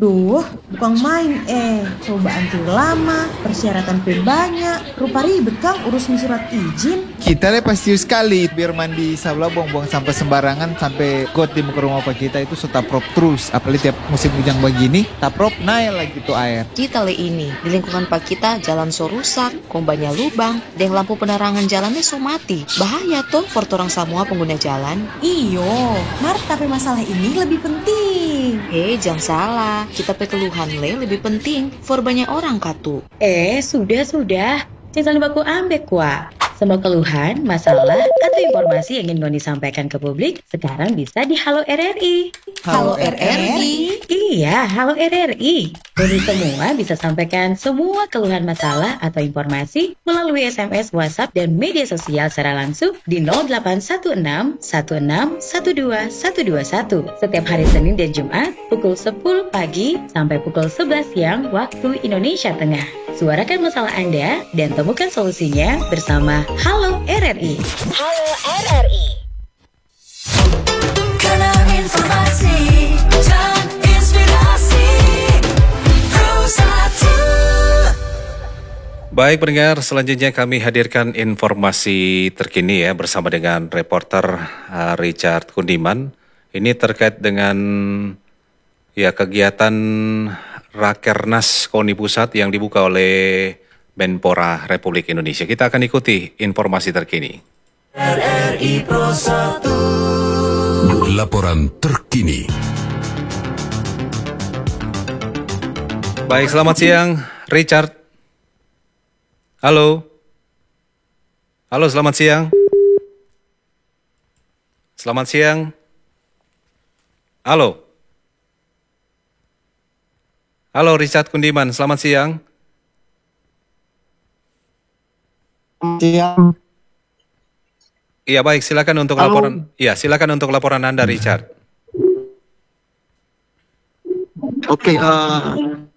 Duh, bukan main cobaan tuh lama, persyaratan pun banyak, rupa ribet Kang urusin surat izin. Kita deh pasti sekali biar mandi sabla buang-buang sampah sembarangan sampai got di muka rumah pak kita itu setaprop terus. Apalagi tiap musim hujan begini, taprop naik lagi tuh air. Kita le ini, di lingkungan pak kita jalan so rusak, kombanya lubang, dan lampu penerangan jalannya so mati. Bahaya tuh for orang semua pengguna jalan. Iyo, tapi masalah ini lebih penting. Jangan salah, kita pe keluhan le lebih penting for banyak orang katu. Sudah. Jangan baku ambek wa. Semua keluhan, masalah, atau informasi yang ingin Ngoni sampaikan ke publik sekarang bisa di Halo RRI. Halo RRI? Iya, Halo RRI. Ngoni semua bisa sampaikan semua keluhan masalah atau informasi melalui SMS, WhatsApp, dan media sosial secara langsung di 0816 16 12 121 setiap hari Senin dan Jumat pukul 10 pagi sampai pukul 11 siang waktu Indonesia Tengah. Suarakan masalah Anda dan temukan solusinya bersama Halo RRI. Halo RRI. Kanal informasi dan inspirasi. Pro 1. Baik pendengar, selanjutnya kami hadirkan informasi terkini ya bersama dengan reporter Richard Kundiman. Ini terkait dengan kegiatan Rakernas KONI Pusat yang dibuka oleh Menpora Republik Indonesia. Kita akan ikuti informasi terkini. RRI Pro 1. Laporan terkini. Baik, selamat siang Richard. Halo, selamat siang. Selamat siang. Halo Richard Kundiman, selamat siang. Siang. Iya baik, silakan untuk laporan. Iya, silakan untuk laporan Anda Richard. Oke,